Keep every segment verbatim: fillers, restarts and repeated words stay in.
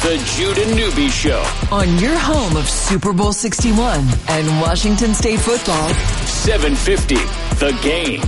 The Judah Newby Show. On your home of Super Bowl sixty-one and Washington State football. seven fifty, The Game.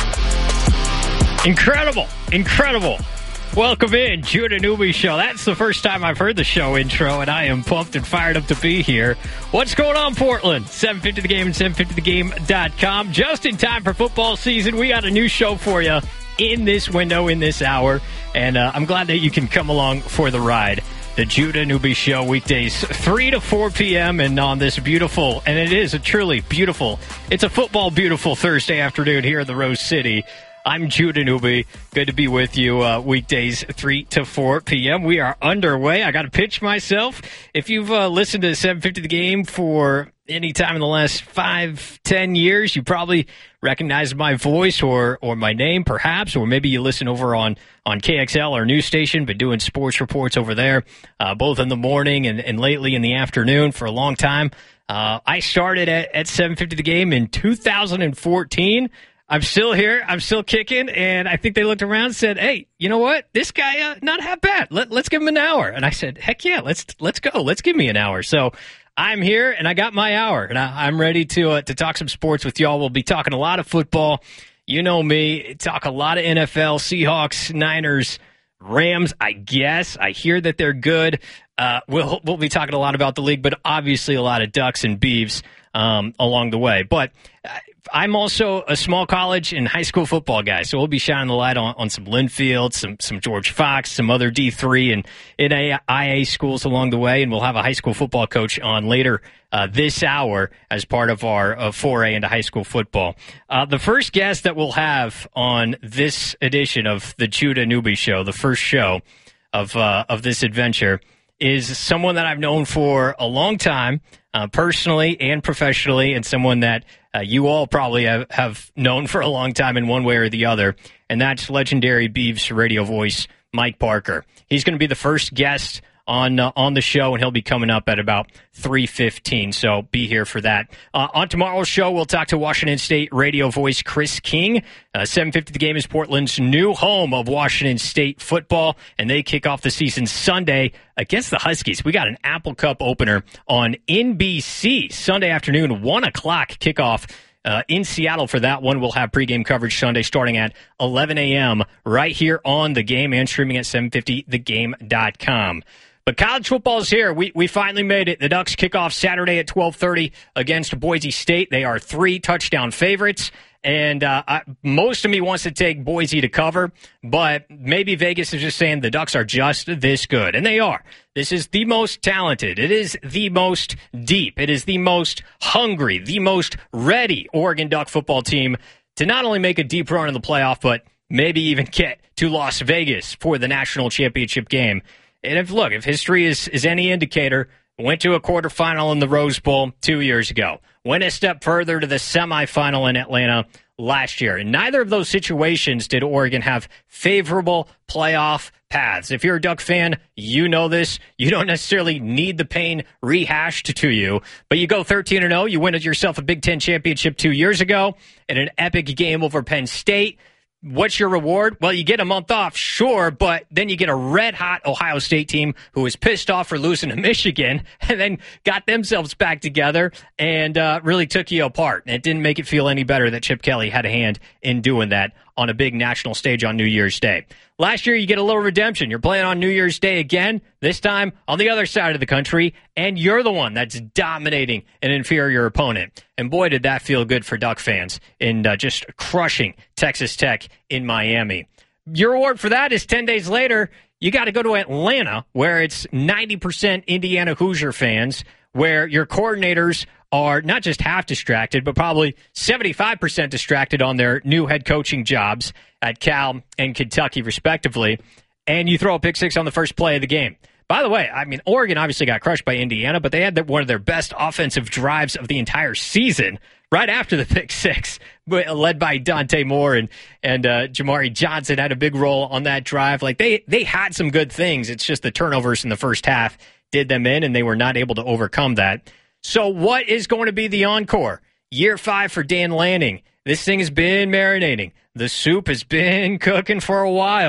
Incredible. Incredible. Welcome in, Judah Newby Show. That's the first time I've heard the show intro, and I am pumped and fired up to be here. What's going on, Portland? seven fifty The Game and seven fifty the game dot com. Just in time for football season, we got a new show for you in this window, in this hour, and uh, I'm glad that you can come along for the ride. The Judah Newby Show, weekdays three to four p.m. and on this beautiful, and it is a truly beautiful, it's a football beautiful Thursday afternoon here in the Rose City. I'm Judah Newby. Good to be with you uh, weekdays three to four p.m. We are underway. I got to pitch myself. If you've uh, listened to seven fifty The Game for any time in the last five, ten years, you probably recognize my voice or or my name, perhaps, or maybe you listen over on, on K X L, our news station, been doing sports reports over there, uh, both in the morning and, and lately in the afternoon for a long time. Uh, I started at, at seven fifty The Game in two thousand fourteen. I'm still here. I'm still kicking. And I think they looked around and said, hey, you know what? This guy, uh, not half bad. Let, let's give him an hour. And I said, heck yeah, let's let's go. Let's give me an hour. So I'm here, and I got my hour. And I, I'm ready to uh, to talk some sports with y'all. We'll be talking a lot of football. You know me. Talk a lot of N F L, Seahawks, Niners, Rams, I guess. I hear that they're good. Uh, we'll, we'll be talking a lot about the league, but obviously a lot of Ducks and Beavs um, along the way. But uh, I'm also a small college and high school football guy, so we'll be shining the light on, on some Linfield, some some George Fox, some other D three and N A I A schools along the way, and we'll have a high school football coach on later uh, this hour as part of our uh, foray into high school football. Uh, the first guest that we'll have on this edition of the Judah Newby Show, the first show of uh, of this adventure, is someone that I've known for a long time, uh, personally and professionally, and someone that uh, you all probably have, have known for a long time in one way or the other, and that's legendary Beavs radio voice Mike Parker. He's going to be the first guest on uh, on the show, and he'll be coming up at about three fifteen, so be here for that. Uh, on tomorrow's show, we'll talk to Washington State radio voice Chris King. Uh, seven fifty The Game is Portland's new home of Washington State football, and they kick off the season Sunday against the Huskies. We got an Apple Cup opener on N B C Sunday afternoon, one o'clock kickoff. Uh, in Seattle for that one. We'll have pregame coverage Sunday starting at eleven a.m. right here on The Game and streaming at seven fifty the game dot com. But college football is here. We we finally made it. The Ducks kick off Saturday at twelve thirty against Boise State. They are three touchdown favorites. And uh, I, most of me wants to take Boise to cover, but maybe Vegas is just saying the Ducks are just this good. And they are. This is the most talented. It is the most deep. It is the most hungry, the most ready Oregon Duck football team to not only make a deep run in the playoff, but maybe even get to Las Vegas for the national championship game. And if, look, if history is, is any indicator, went to a quarterfinal in the Rose Bowl two years ago. Went a step further to the semifinal in Atlanta last year. In neither of those situations did Oregon have favorable playoff paths. If you're a Duck fan, you know this. You don't necessarily need the pain rehashed to you, but you go thirteen and oh. You win yourself a Big Ten championship two years ago in an epic game over Penn State. What's your reward? Well, you get a month off, sure, but then you get a red-hot Ohio State team who was pissed off for losing to Michigan and then got themselves back together and uh, really took you apart. And it didn't make it feel any better that Chip Kelly had a hand in doing that on a big national stage on New Year's Day. Last year, you get a little redemption. You're playing on New Year's Day again, this time on the other side of the country, and you're the one that's dominating an inferior opponent. And boy, did that feel good for Duck fans in uh, just crushing Texas Tech in Miami. Your reward for that is ten days later, you got to go to Atlanta, where it's ninety percent Indiana Hoosier fans, where your coordinators are not just half distracted, but probably seventy-five percent distracted on their new head coaching jobs at Cal and Kentucky, respectively, and you throw a pick six on the first play of the game. By the way, I mean, Oregon obviously got crushed by Indiana, but they had the, one of their best offensive drives of the entire season right after the pick six, led by Dante Moore, and and uh, Jamari Johnson had a big role on that drive. Like, they, they had some good things. It's just the turnovers in the first half did them in, and they were not able to overcome that. So what is going to be the encore? Year five for Dan Lanning. This thing has been marinating. The soup has been cooking for a while.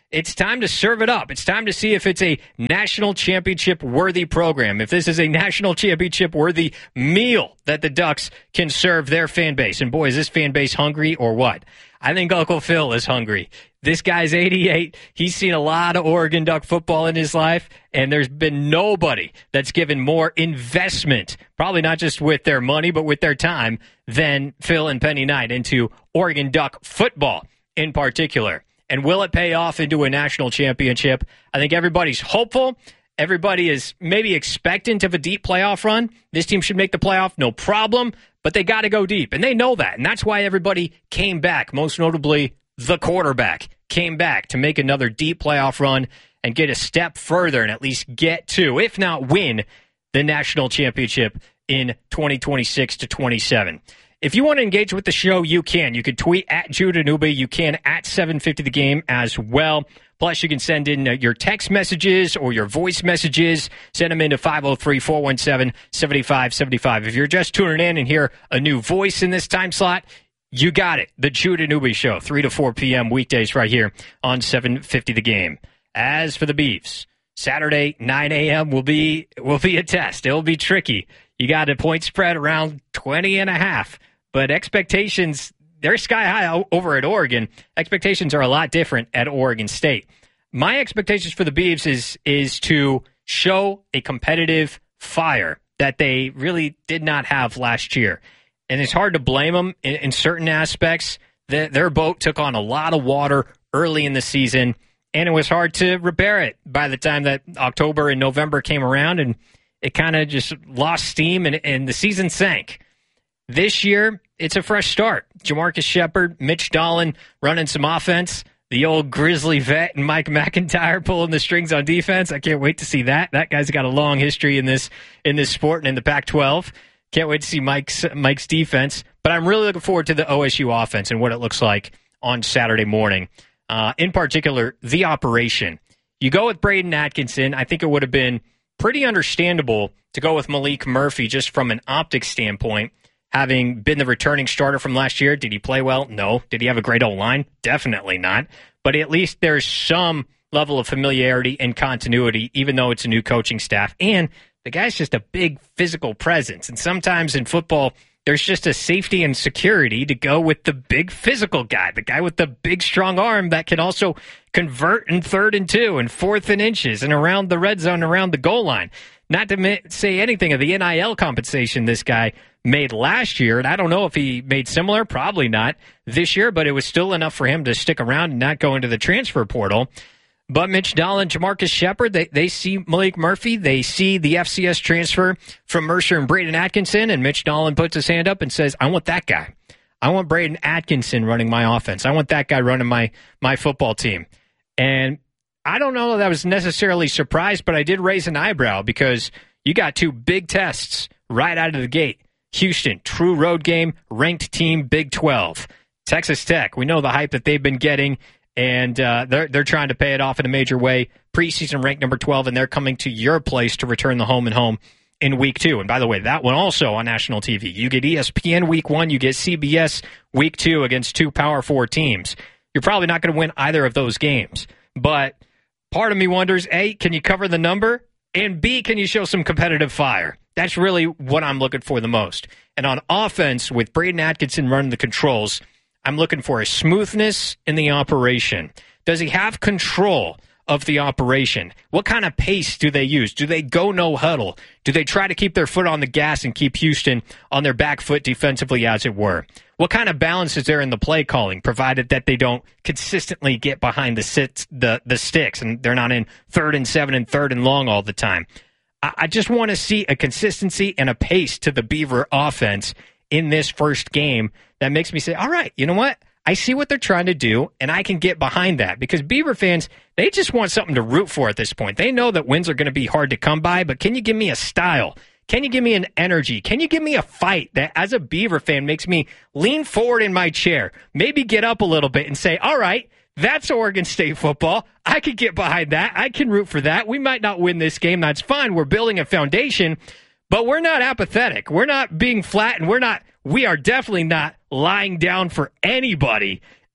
It's time to serve it up. It's time to see if it's a national championship-worthy program, if this is a national championship-worthy meal that the Ducks can serve their fan base. And boy, is this fan base hungry or what? I think Uncle Phil is hungry. This guy's eighty-eight. He's seen a lot of Oregon Duck football in his life, and there's been nobody that's given more investment, probably not just with their money, but with their time, than Phil and Penny Knight into Oregon Duck football in particular. And will it pay off into a national championship? I think everybody's hopeful. Everybody is maybe expectant of a deep playoff run. This team should make the playoff, no problem, but they got to go deep, and they know that, and that's why everybody came back, most notably the quarterback came back to make another deep playoff run and get a step further and at least get to, if not win, the national championship in twenty twenty-six to twenty-seven. If you want to engage with the show, you can. You can tweet at Judah Newby. You can at seven fifty The Game as well. Plus, you can send in uh, your text messages or your voice messages. Send them into five oh three, four one seven, seven five seven five. If you're just tuning in and hear a new voice in this time slot, you got it. The Judah Newby Show, three to four p.m. weekdays right here on seven fifty The Game. As for the Beavs, Saturday, nine a.m. will be will be a test. It'll be tricky. You got a point spread around twenty and a half. But expectations, they're sky high over at Oregon. Expectations are a lot different at Oregon State. My expectations for the Beavs is is to show a competitive fire that they really did not have last year. And it's hard to blame them in, in certain aspects. The, their boat took on a lot of water early in the season, and it was hard to repair it by the time that October and November came around, and it kind of just lost steam, and, and the season sank. This year, it's a fresh start. Jamarcus Shepard, Mitch Dolan running some offense, the old Grizzly vet and Mike McIntyre pulling the strings on defense. I can't wait to see that. That guy's got a long history in this in this sport and in the Pac twelve. Can't wait to see Mike's Mike's defense. But I'm really looking forward to the O S U offense and what it looks like on Saturday morning. Uh, in particular, the operation. You go with Braden Atkinson. I think it would have been pretty understandable to go with Malik Murphy just from an optics standpoint. Having been the returning starter from last year, did he play well? No. Did he have a great O-line? Definitely not. But at least there's some level of familiarity and continuity, even though it's a new coaching staff. And the guy's just a big physical presence. And sometimes in football, there's just a safety and security to go with the big physical guy, the guy with the big, strong arm that can also convert in third and two and fourth and inches and around the red zone, around the goal line. Not to say anything of the N I L compensation this guy made last year, and I don't know if he made similar, probably not this year, but it was still enough for him to stick around and not go into the transfer portal. But Mitch Dolan, Jamarcus Shepard, they, they see Malik Murphy, they see the F C S transfer from Mercer and Braden Atkinson, and Mitch Dolan puts his hand up and says, I want that guy. I want Braden Atkinson running my offense. I want that guy running my, my football team. And I don't know that I was necessarily surprised, but I did raise an eyebrow because you got two big tests right out of the gate. Houston, true road game, ranked team, Big twelve. Texas Tech, we know the hype that they've been getting, and uh, they're they're trying to pay it off in a major way. Preseason ranked number twelve, and they're coming to your place to return the home and home in week two. And by the way, that one also on national T V. You get E S P N week one, you get C B S week two against two Power Four teams. You're probably not going to win either of those games, but part of me wonders, A, can you cover the number? And B, can you show some competitive fire? That's really what I'm looking for the most. And on offense, with Braden Atkinson running the controls, I'm looking for a smoothness in the operation. Does he have control of the operation? What kind of pace do they use? Do they go no huddle? Do they try to keep their foot on the gas and keep Houston on their back foot defensively, as it were? What kind of balance is there in the play calling, provided that they don't consistently get behind the sits, the, the sticks, and they're not in third and seven and third and long all the time? I, I just want to see a consistency and a pace to the Beaver offense in this first game that makes me say, all right, you know what? I see what they're trying to do, and I can get behind that, because Beaver fans, they just want something to root for at this point. They know that wins are going to be hard to come by, but can you give me a style? Can you give me an energy? Can you give me a fight that, as a Beaver fan, makes me lean forward in my chair, maybe get up a little bit and say, all right, that's Oregon State football. I can get behind that. I can root for that. We might not win this game. That's fine. We're building a foundation, but we're not apathetic. We're not being flat, and we're not, we are definitely not lying down for anybody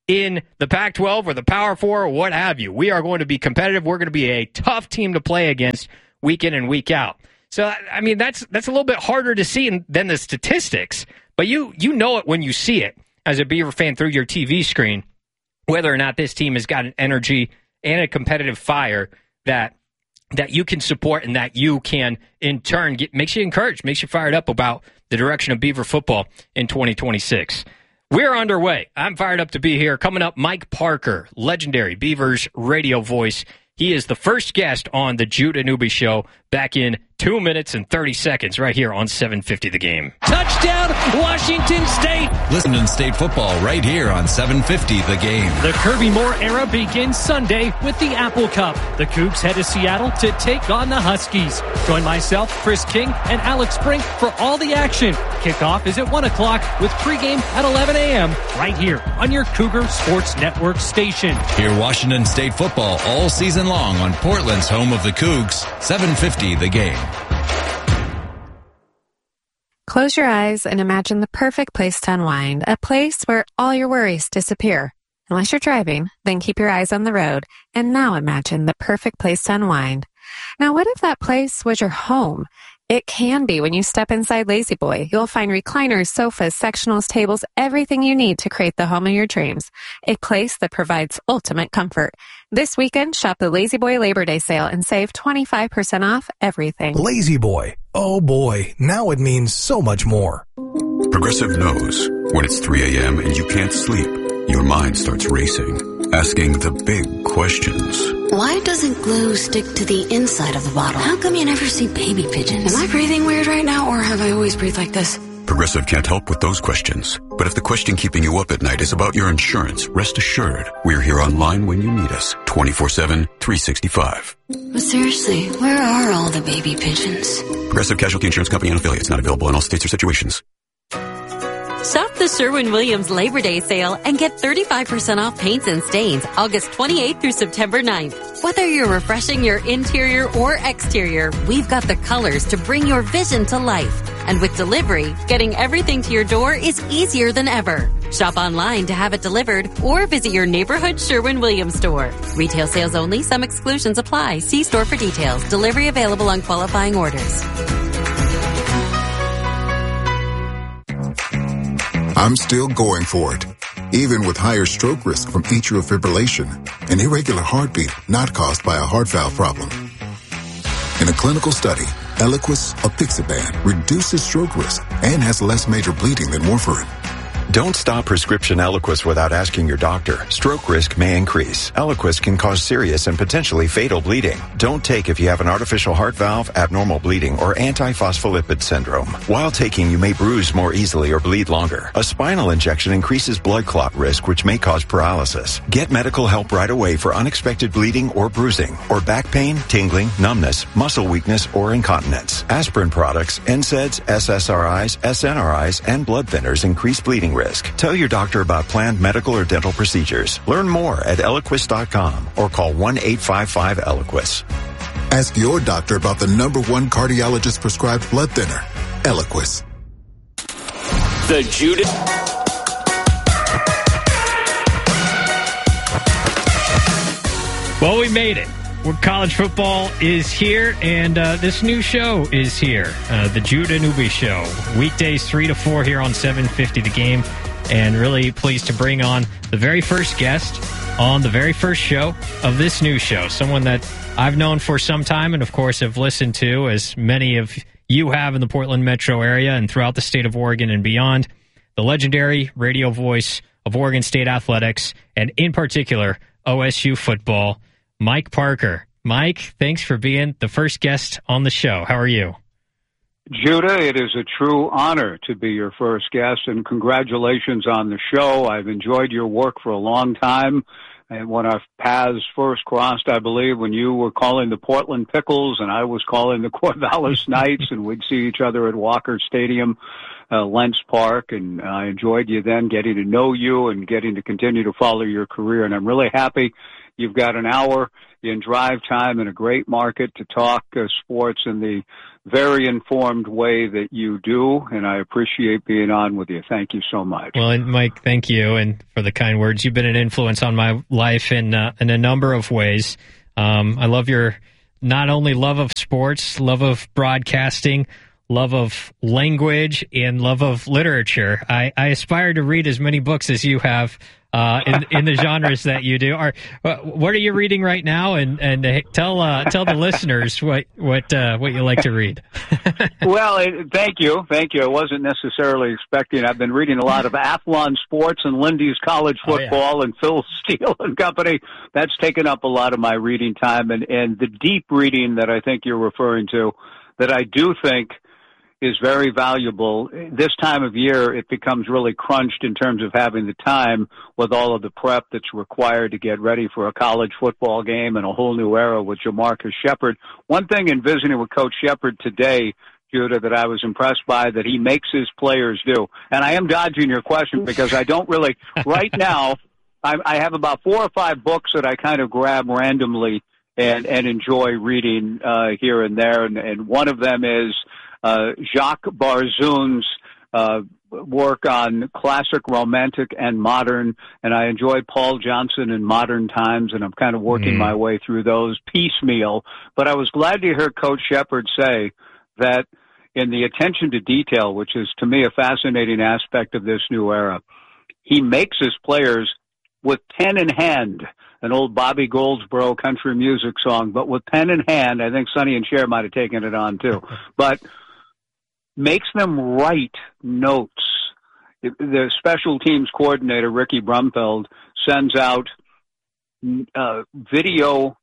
in the Pac twelve or the Power Four or what have you. We are going to be competitive. We're going to be a tough team to play against week in and week out. So, I mean, that's that's a little bit harder to see in, than the statistics, but you you know it when you see it as a Beaver fan through your T V screen, whether or not this team has got an energy and a competitive fire that that you can support and that you can, in turn, get, makes you encouraged, makes you fired up about the direction of Beaver football in twenty twenty-six. We're underway. I'm fired up to be here. Coming up, Mike Parker, legendary Beavers radio voice. He is the first guest on the Judah Newby Show back in two minutes and thirty seconds right here on seven fifty The Game. Touchdown, Washington State. Listen to state football right here on seven fifty The Game. The Kirby Moore era begins Sunday with the Apple Cup. The Cougs head to Seattle to take on the Huskies. Join myself, Chris King, and Alex Brink for all the action. Kickoff is at one o'clock with pregame at eleven a.m. right here on your Cougar Sports Network station. Hear Washington State football all season long on Portland's home of the Cougs, seven fifty The Game. Close your eyes and imagine the perfect place to unwind, a place where all your worries disappear. Unless you're driving, then keep your eyes on the road, and now imagine the perfect place to unwind. Now, what if that place was your home? It can be when you step inside Lazy Boy. You'll find recliners, sofas, sectionals, tables, everything you need to create the home of your dreams. A place that provides ultimate comfort. This weekend, shop the Lazy Boy Labor Day sale and save twenty-five percent off everything. Lazy Boy. Oh boy, now it means so much more. Progressive knows when it's three a.m. and you can't sleep, your mind starts racing, asking the big questions. Why doesn't glue stick to the inside of the bottle? How come you never see baby pigeons? Am I breathing weird right now, or have I always breathed like this? Progressive can't help with those questions. But if the question keeping you up at night is about your insurance, rest assured, we're here online when you need us, twenty-four seven, three sixty-five. But seriously, where are all the baby pigeons? Progressive Casualty Insurance Company and affiliates, not available in all states or situations. Shop the Sherwin-Williams Labor Day sale and get thirty-five percent off paints and stains August twenty-eighth through September ninth. Whether you're refreshing your interior or exterior, we've got the colors to bring your vision to life. And with delivery, getting everything to your door is easier than ever. Shop online to have it delivered or visit your neighborhood Sherwin-Williams store. Retail sales only. Some exclusions apply. See store for details. Delivery available on qualifying orders. I'm still going for it, even with higher stroke risk from atrial fibrillation, an irregular heartbeat not caused by a heart valve problem. In a clinical study, Eliquis apixaban reduces stroke risk and has less major bleeding than warfarin. Don't stop prescription Eliquis without asking your doctor. Stroke risk may increase. Eliquis can cause serious and potentially fatal bleeding. Don't take if you have an artificial heart valve, abnormal bleeding, or antiphospholipid syndrome. While taking, you may bruise more easily or bleed longer. A spinal injection increases blood clot risk, which may cause paralysis. Get medical help right away for unexpected bleeding or bruising, or back pain, tingling, numbness, muscle weakness, or incontinence. Aspirin products, N SAIDs, S S R Is, S N R Is, and blood thinners increase bleeding risk. Tell your doctor about planned medical or dental procedures. Learn more at Eliquis dot com or call one eight five five Eliquis. Ask your doctor about the number one cardiologist prescribed blood thinner, Eliquis. The Judah. Well, we made it. Well, college football is here, and uh, this new show is here, uh, the Judah Newby Show. Weekdays three to four here on seven fifty The Game, and really pleased to bring on the very first guest on the very first show of this new show, someone that I've known for some time and, of course, have listened to, as many of you have in the Portland metro area and throughout the state of Oregon and beyond, the legendary radio voice of Oregon State athletics, and in particular, O S U football, Mike Parker. Mike, thanks for being the first guest on the show. How are you? Judah, it is a true honor to be your first guest, and congratulations on the show. I've enjoyed your work for a long time. And when our paths first crossed, I believe, when you were calling the Portland Pickles and I was calling the Corvallis Knights, and we'd see each other at Walker Stadium, uh, Lentz Park, and I enjoyed you then, getting to know you and getting to continue to follow your career. And I'm really happy you've got an hour in drive time and a great market to talk uh, sports in the very informed way that you do, and I appreciate being on with you. Thank you so much. Well, and Mike, thank you, and for the kind words. You've been an influence on my life in uh, in a number of ways. Um, I love your not only love of sports, love of broadcasting, love of language, and love of literature. I, I aspire to read as many books as you have uh, in, in the genres that you do. Are what are you reading right now? And and uh, tell uh, tell the listeners what what uh, what you like to read. Well, it, thank you, thank you. I wasn't necessarily expecting. I've been reading a lot of Athlon Sports and Lindy's College Football oh, yeah. and Phil Steele and company. That's taken up a lot of my reading time, and and the deep reading that I think you're referring to, that I do think is very valuable. This time of year, it becomes really crunched in terms of having the time with all of the prep that's required to get ready for a college football game and a whole new era with Jamarcus Shepard. One thing in visiting with Coach Shepard today, Judah, that I was impressed by, that he makes his players do. And I am dodging your question because I don't really, right now, I, I have about four or five books that I kind of grab randomly and, and enjoy reading uh, here and there. And, and one of them is Uh, Jacques Barzoun's uh, work on classic, romantic, and modern, and I enjoyed Paul Johnson in Modern Times, and I'm kind of working mm. my way through those piecemeal. But I was glad to hear Coach Shepard say that in the attention to detail, which is to me a fascinating aspect of this new era, he makes his players with pen in hand, an old Bobby Goldsboro country music song, but with pen in hand. I think Sonny and Cher might have taken it on too. But makes them write notes. The special teams coordinator, Ricky Brumfeld, sends out uh, video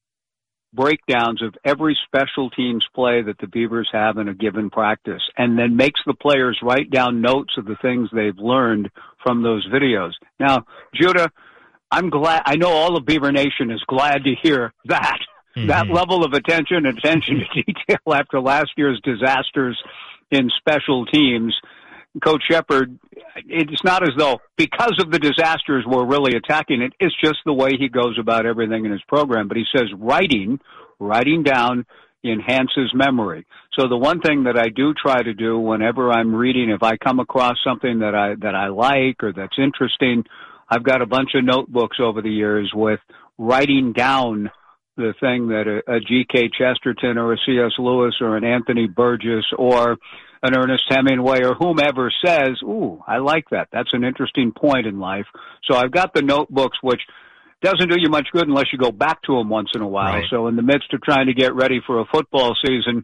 breakdowns of every special teams play that the Beavers have in a given practice, and then makes the players write down notes of the things they've learned from those videos. Now, Judah, I'm glad, I know all of Beaver Nation is glad to hear that. Mm-hmm. That level of attention, attention to detail after last year's disasters in special teams. Coach Shepard, it's not as though because of the disasters we're really attacking it. It's just the way he goes about everything in his program. But he says writing, writing down enhances memory. So the one thing that I do try to do whenever I'm reading, if I come across something that I, that I like or that's interesting, I've got a bunch of notebooks over the years with writing down the thing that a, a G K Chesterton or a C S Lewis or an Anthony Burgess or an Ernest Hemingway or whomever says, ooh, I like that. That's an interesting point in life. So I've got the notebooks, which doesn't do you much good unless you go back to them once in a while. Right. So in the midst of trying to get ready for a football season,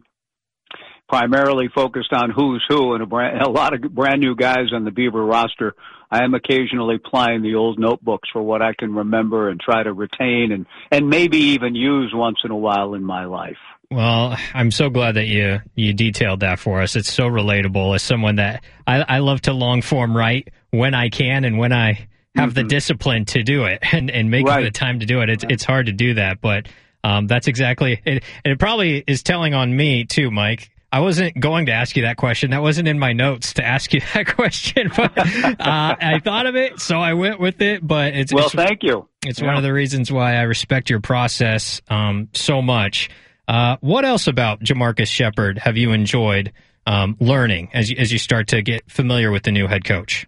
primarily focused on who's who and a, brand, a lot of brand new guys on the Beaver roster, I am occasionally plying the old notebooks for what I can remember and try to retain and, and maybe even use once in a while in my life. Well, I'm so glad that you, you detailed that for us. It's so relatable as someone that I, I love to long form write when I can and when I have mm-hmm. the discipline to do it and, and making right. the time to do it. It's, it's hard to do that, but um, that's exactly it. And it probably is telling on me too, Mike. I wasn't going to ask you that question. That wasn't in my notes to ask you that question, but uh, I thought of it, so I went with it. But it's well, it's, thank you. It's yeah. one of the reasons why I respect your process um, so much. Uh, what else about Jamarcus Shepard have you enjoyed um, learning as you, as you start to get familiar with the new head coach?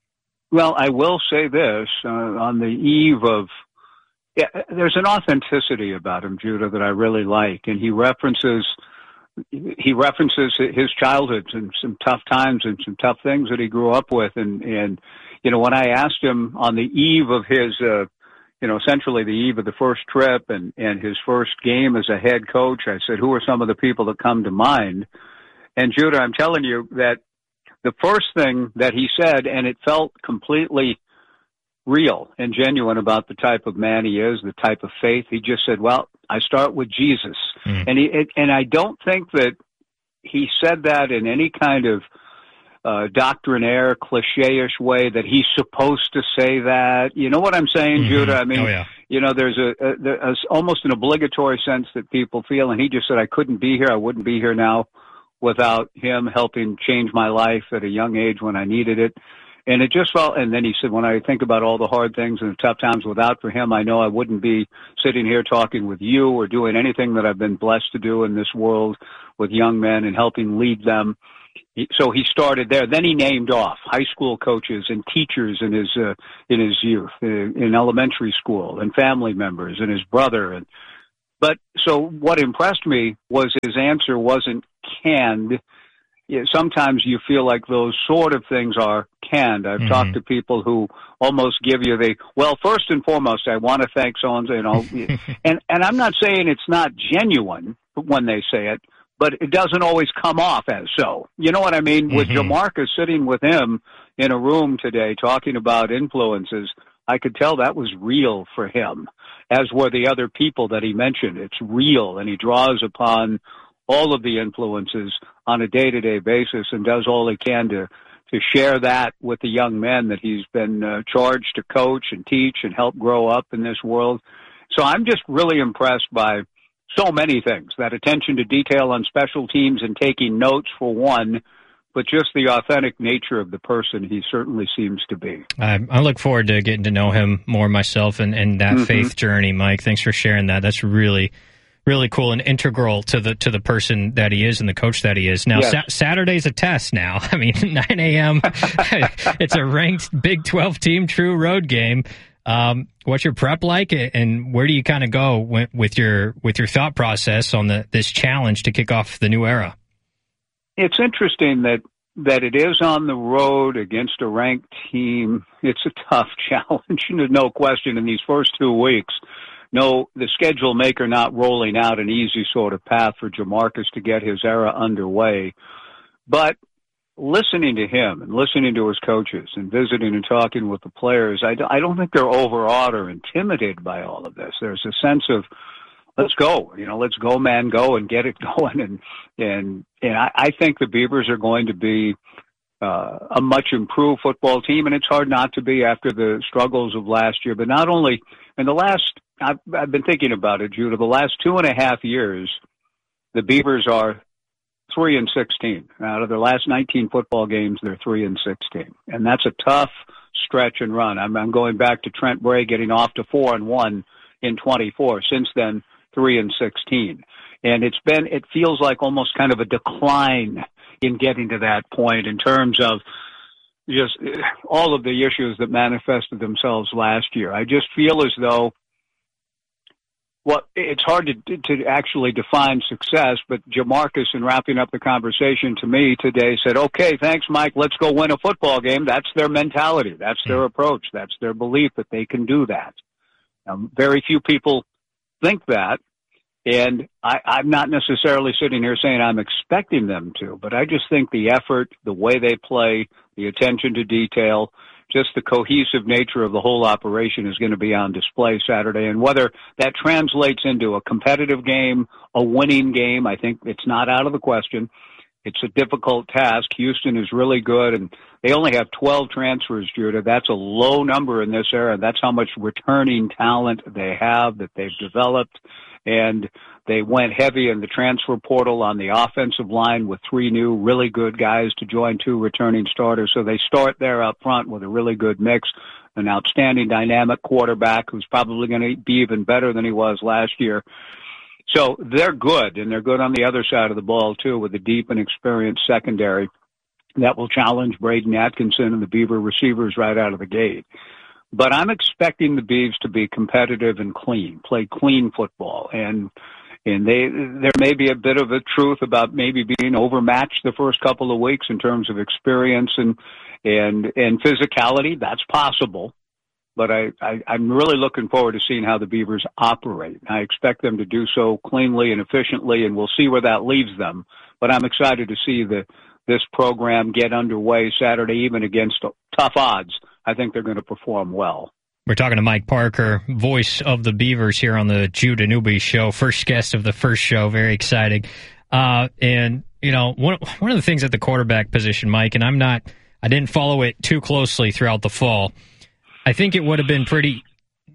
Well, I will say this uh, on the eve of. Yeah, there's an authenticity about him, Judah, that I really like, and he references. He references his childhood and some tough times and some tough things that he grew up with. And, and, you know, when I asked him on the eve of his, uh, you know, essentially the eve of the first trip and, and his first game as a head coach, I said, who are some of the people that come to mind? And Judah, I'm telling you that the first thing that he said, and it felt completely real and genuine about the type of man he is, the type of faith, he just said, well, I start with Jesus. Mm. And he, it, and I don't think that he said that in any kind of uh, doctrinaire, cliche-ish way that he's supposed to say that. You know what I'm saying, mm-hmm. Judah? I mean, oh, yeah. you know, there's a, a, a almost an obligatory sense that people feel, and he just said, I couldn't be here. I wouldn't be here now without him helping change my life at a young age when I needed it. And it just felt, and then he said, when I think about all the hard things and the tough times without for him, I know I wouldn't be sitting here talking with you or doing anything that I've been blessed to do in this world with young men and helping lead them. So he started there. Then he named off high school coaches and teachers in his uh, in his youth, uh, in elementary school, and family members, and his brother. And but so what impressed me was his answer wasn't canned. Yeah, sometimes you feel like those sort of things are canned. I've mm-hmm. talked to people who almost give you the, well, first and foremost, I want to thank so-and-so, you know, and, and I'm not saying it's not genuine when they say it, but it doesn't always come off as so. You know what I mean? Mm-hmm. With Jamarcus sitting with him in a room today talking about influences, I could tell that was real for him, as were the other people that he mentioned. It's real, and he draws upon all of the influences on a day-to-day basis and does all he can to, to share that with the young men that he's been uh, charged to coach and teach and help grow up in this world. So I'm just really impressed by so many things, that attention to detail on special teams and taking notes for one, but just the authentic nature of the person he certainly seems to be. I, I look forward to getting to know him more myself and, and that mm-hmm. faith journey, Mike. Thanks for sharing that. That's really really cool and integral to the to the person that he is and the coach that he is. Now, yes. sa- Saturday's a test now. I mean, nine a.m. It's a ranked Big twelve team, true road game. Um, what's your prep like, and where do you kind of go with your with your thought process on the this challenge to kick off the new era? It's interesting that that it is on the road against a ranked team. It's a tough challenge, no question, in these first two weeks. No, the schedule maker not rolling out an easy sort of path for Jamarcus to get his era underway. But listening to him and listening to his coaches and visiting and talking with the players, I, I don't think they're overawed or intimidated by all of this. There's a sense of, let's go, you know, let's go, man, go and get it going. And, and, and I, I think the Beavers are going to be uh, a much improved football team, and it's hard not to be after the struggles of last year. But not only in the last, I've, I've been thinking about it, Judah, the last two and a half years, the Beavers are three and sixteen. Out of their last nineteen football games, they're three and sixteen. And that's a tough stretch and run. I'm, I'm going back to Trent Bray getting off to four and one in twenty-four. Since then, three and sixteen. And it's been, it feels like almost kind of a decline in getting to that point in terms of just all of the issues that manifested themselves last year. I just feel as though, well, it's hard to to actually define success, but Jamarcus, in wrapping up the conversation to me today, said, okay, thanks, Mike, let's go win a football game. That's their mentality. That's their approach. That's their belief that they can do that. Now, very few people think that, and I, I'm not necessarily sitting here saying I'm expecting them to, but I just think the effort, the way they play, the attention to detail, just the cohesive nature of the whole operation is going to be on display Saturday. And whether that translates into a competitive game, a winning game, I think it's not out of the question. It's a difficult task. Houston is really good, and they only have twelve transfers, Judah. That's a low number in this era. That's how much returning talent they have that they've developed. And they went heavy in the transfer portal on the offensive line with three new really good guys to join two returning starters. So they start there up front with a really good mix, an outstanding dynamic quarterback who's probably going to be even better than he was last year. So they're good, and they're good on the other side of the ball, too, with a deep and experienced secondary that will challenge Braden Atkinson and the Beaver receivers right out of the gate. But I'm expecting the Beavs to be competitive and clean, play clean football. And and they there may be a bit of a truth about maybe being overmatched the first couple of weeks in terms of experience and and, and physicality. That's possible. But I, I, I'm really looking forward to seeing how the Beavers operate. I expect them to do so cleanly and efficiently, and we'll see where that leaves them. But I'm excited to see the this program get underway Saturday, even against tough odds. I think they're going to perform well. We're talking to Mike Parker, voice of the Beavers here on the Judah Newby Show, first guest of the first show. Very exciting. Uh, and, you know, one, one of the things at the quarterback position, Mike, and I'm not, I didn't follow it too closely throughout the fall. I think it would have been pretty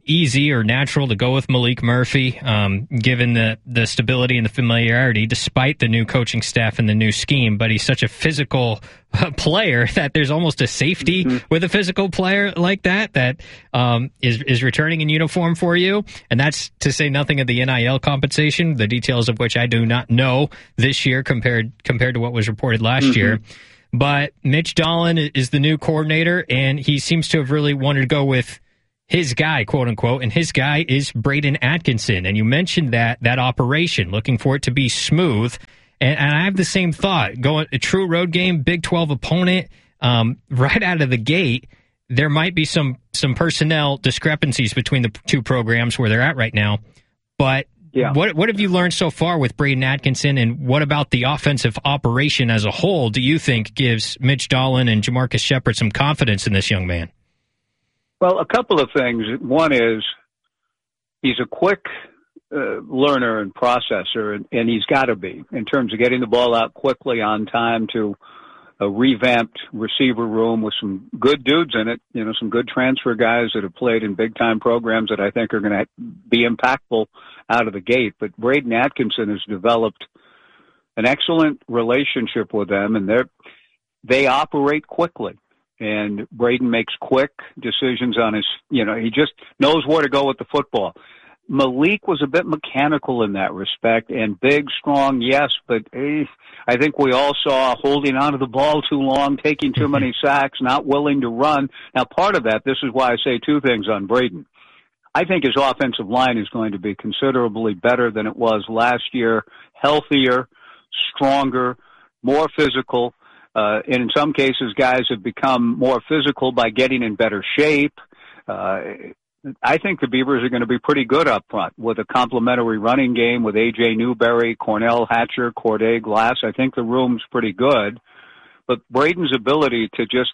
easy or natural to go with Maalik Murphy, um, given the, the stability and the familiarity, despite the new coaching staff and the new scheme. But he's such a physical uh, player that there's almost a safety mm-hmm. with a physical player like that that um, is is returning in uniform for you. And that's to say nothing of the N I L compensation, the details of which I do not know this year compared compared to what was reported last mm-hmm. year. But Mitch Dolan is the new coordinator, and he seems to have really wanted to go with his guy, quote unquote, and his guy is Braden Atkinson. And you mentioned that that operation, looking for it to be smooth. And, and I have the same thought. Going a true road game, Big twelve opponent, um, right out of the gate, there might be some some personnel discrepancies between the two programs where they're at right now. But yeah. what what have you learned so far with Braden Atkinson, and what about the offensive operation as a whole do you think gives Mitch Dolan and Jamarcus Shepard some confidence in this young man? Well, a couple of things. One is he's a quick uh, learner and processor, and, and he's got to be in terms of getting the ball out quickly on time to a revamped receiver room with some good dudes in it, you know, some good transfer guys that have played in big-time programs that I think are going to be impactful out of the gate. But Braden Atkinson has developed an excellent relationship with them, and they're they operate quickly. And Braden makes quick decisions on his, you know, he just knows where to go with the football. Maalik was a bit mechanical in that respect, and big, strong, yes, but eh, I think we all saw holding onto the ball too long, taking too many sacks, not willing to run. Now, part of that, this is why I say two things on Braden. I think his offensive line is going to be considerably better than it was last year, healthier, stronger, more physical. Uh, and in some cases, guys have become more physical by getting in better shape. Uh, I think the Beavers are going to be pretty good up front with a complementary running game with A J Newberry, Cornell Hatcher, Corday Glass. I think the room's pretty good. But Braden's ability to just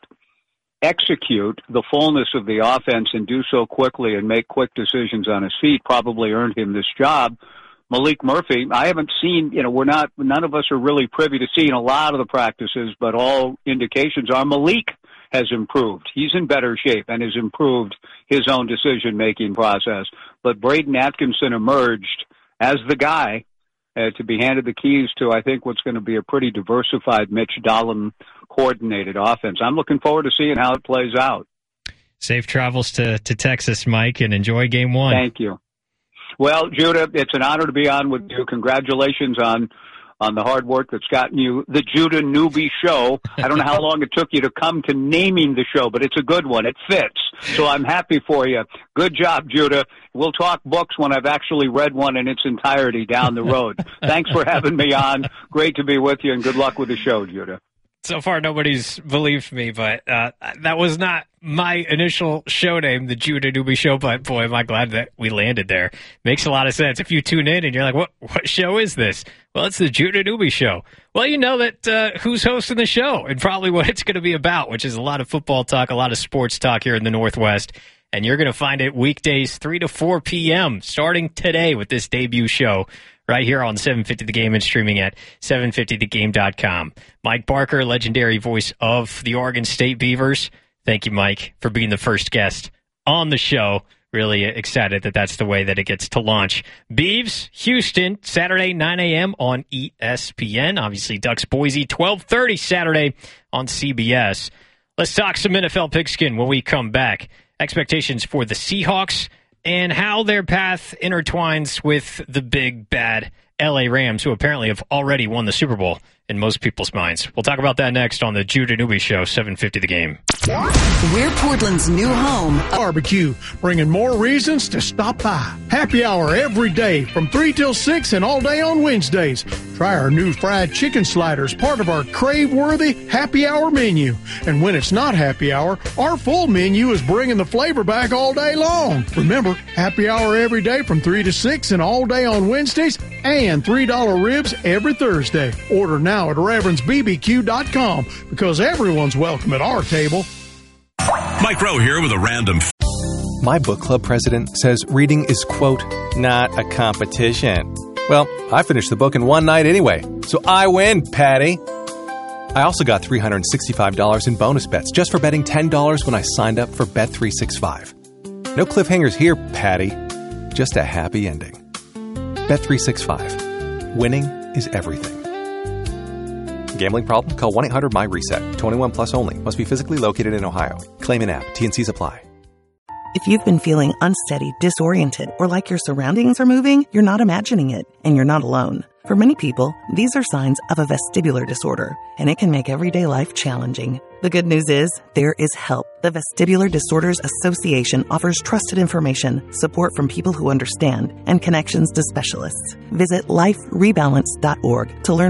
execute the fullness of the offense and do so quickly and make quick decisions on his feet probably earned him this job. Maalik Murphy, I haven't seen, you know, we're not, none of us are really privy to seeing a lot of the practices, but all indications are Maalik has improved. He's in better shape and has improved his own decision-making process. But Braden Atkinson emerged as the guy uh, to be handed the keys to, I think, what's going to be a pretty diversified Mitch Dolan coordinated offense. I'm looking forward to seeing how it plays out. Safe travels to, to Texas, Mike, and enjoy game one. Thank you. Well, Judah, it's an honor to be on with you. Congratulations on on the hard work that's gotten you the Judah Newby Show. I don't know how long it took you to come to naming the show, but it's a good one. It fits. So I'm happy for you. Good job, Judah. We'll talk books when I've actually read one in its entirety down the road. Thanks for having me on. Great to be with you, and good luck with the show, Judah. So far, nobody's believed me, but uh, that was not my initial show name, the Judah Newby Show, but boy, am I glad that we landed there. Makes a lot of sense. If you tune in and you're like, what what show is this? Well, it's the Judah Newby Show. Well, you know that uh, who's hosting the show and probably what it's going to be about, which is a lot of football talk, a lot of sports talk here in the Northwest. And you're going to find it weekdays three to four p.m. starting today with this debut show right here on seven fifty The Game and streaming at seven fifty the game dot com. Mike Barker, legendary voice of the Oregon State Beavers. Thank you, Mike, for being the first guest on the show. Really excited that that's the way that it gets to launch. Beavs, Houston, Saturday, nine a.m. on E S P N. Obviously, Ducks, Boise, twelve thirty Saturday on C B S. Let's talk some N F L pigskin when we come back. Expectations for the Seahawks and how their path intertwines with the big, bad L A Rams, who apparently have already won the Super Bowl in most people's minds. We'll talk about that next on the Judah Newby Show, seven fifty The Game. We're Portland's new home. Barbecue, bringing more reasons to stop by. Happy hour every day from three till six and all day on Wednesdays. Try our new fried chicken sliders, part of our crave-worthy happy hour menu. And when it's not happy hour, our full menu is bringing the flavor back all day long. Remember, happy hour every day from three to six and all day on Wednesdays, and three dollar ribs every Thursday. Order now at Reverends B B Q dot com because everyone's welcome at our table. Mike Rowe here with a random. My book club president says reading is, quote, not a competition. Well, I finished the book in one night anyway, so I win, Patty. I also got three hundred sixty-five dollars in bonus bets just for betting ten dollars when I signed up for Bet three sixty-five. No cliffhangers here, Patty. Just a happy ending. Bet three sixty-five. Winning is everything. Gambling problem? Call one eight hundred M Y reset. twenty-one plus only. Must be physically located in Ohio. Claim in app. T N Cs apply. If you've been feeling unsteady, disoriented, or like your surroundings are moving, you're not imagining it, and you're not alone. For many people, these are signs of a vestibular disorder, and it can make everyday life challenging. The good news is, there is help. The Vestibular Disorders Association offers trusted information, support from people who understand, and connections to specialists. Visit life rebalance dot org to learn